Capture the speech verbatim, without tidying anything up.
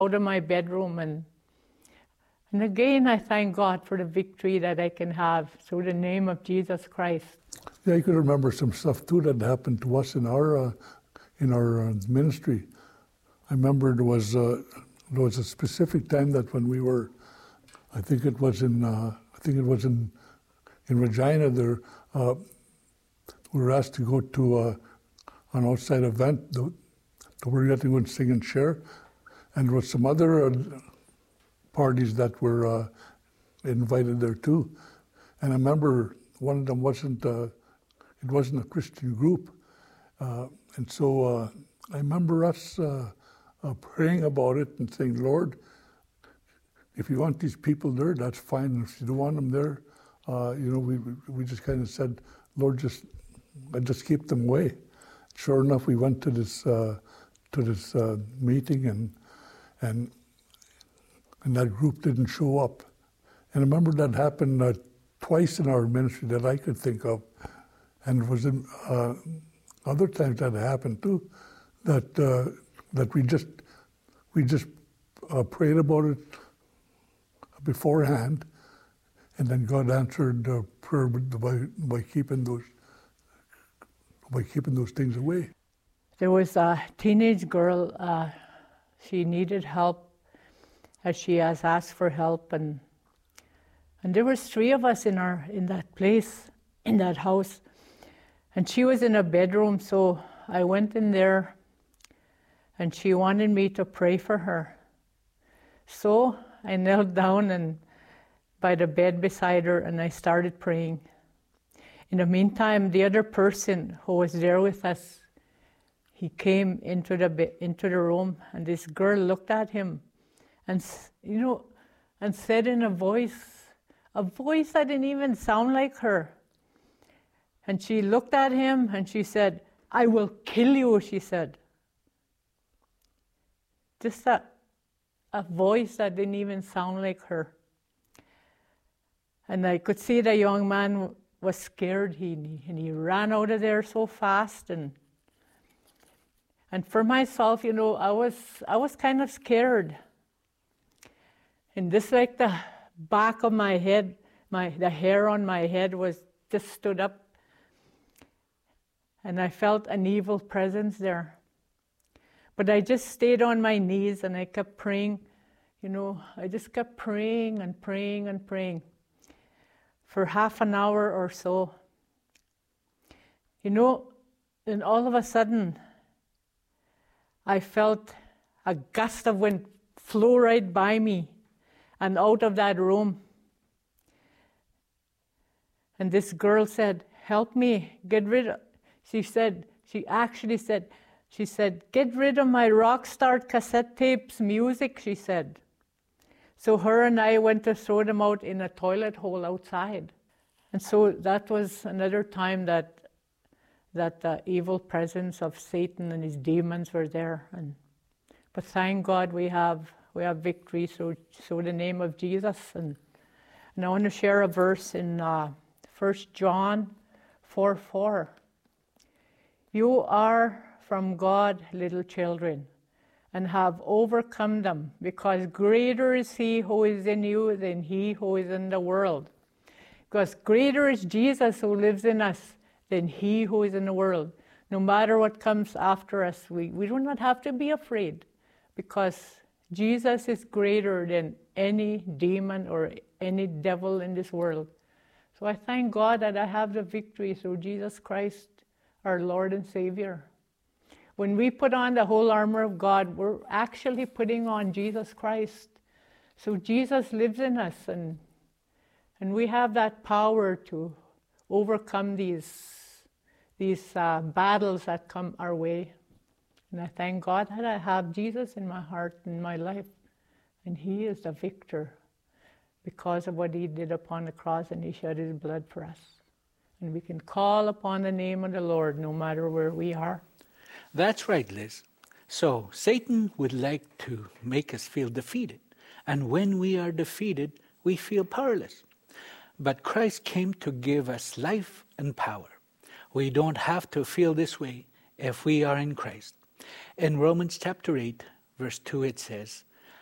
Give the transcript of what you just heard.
out of my bedroom. And, and again, I thank God for the victory that I can have through the name of Jesus Christ. Yeah, I could remember some stuff too that happened to us in our uh, in our uh, ministry. I remember there was uh, there was a specific time that when we were, I think it was in uh, I think it was in in Regina. There uh, we were asked to go to uh, an outside event. The, we were getting to go and sing and share, and there was some other uh, parties that were uh, invited there too. And I remember one of them wasn't. Uh, It wasn't a Christian group. Uh, and so uh, I remember us uh, uh, praying about it and saying, Lord, if you want these people there, that's fine. If you don't want them there, uh, you know, we we just kind of said, Lord, just just keep them away. Sure enough, we went to this uh, to this uh, meeting, and and and that group didn't show up. And I remember that happened uh, twice in our ministry that I could think of. And it was in, uh, other times that happened too, that uh, that we just we just uh, prayed about it beforehand, and then God answered uh, prayer by by keeping those by keeping those things away. There was a teenage girl. Uh, she needed help, as she has asked for help, and and there was three of us in our in that place, in that house. And she was in a bedroom, so I went in there, and she wanted me to pray for her. So I knelt down and by the bed beside her, and I started praying. In the meantime, the other person who was there with us, he came into the be- into the room, and this girl looked at him, and you know, and said in a voice, a voice that didn't even sound like her. And she looked at him and she said, I will kill you, she said. Just a, a voice that didn't even sound like her. And I could see the young man was scared. He, and he ran out of there so fast. And and for myself, you know, I was I was kind of scared. And just like the back of my head, my the hair on my head was just stood up. And I felt an evil presence there. But I just stayed on my knees and I kept praying. You know, I just kept praying and praying and praying for half an hour or so. You know, and all of a sudden, I felt a gust of wind flew right by me and out of that room. And this girl said, help me, get rid of... She said, she actually said, she said, get rid of my Rockstar cassette tapes music, she said. So her and I went to throw them out in a toilet hole outside. And so that was another time that that the evil presence of Satan and his demons were there. And but thank God we have we have victory through, through the name of Jesus. And, and I want to share a verse in uh, First John four four. You are from God, little children, and have overcome them, because greater is he who is in you than he who is in the world. Because greater is Jesus who lives in us than he who is in the world. No matter what comes after us, we, we do not have to be afraid, because Jesus is greater than any demon or any devil in this world. So I thank God that I have the victory through Jesus Christ, our Lord and Savior. When we put on the whole armor of God, we're actually putting on Jesus Christ. So Jesus lives in us, and and we have that power to overcome these these uh, battles that come our way. And I thank God that I have Jesus in my heart and my life, and he is the victor because of what he did upon the cross, and he shed his blood for us. And we can call upon the name of the Lord no matter where we are. That's right, Liz. So Satan would like to make us feel defeated. And when we are defeated, we feel powerless. But Christ came to give us life and power. We don't have to feel this way if we are in Christ. In Romans chapter eight, verse two, it says,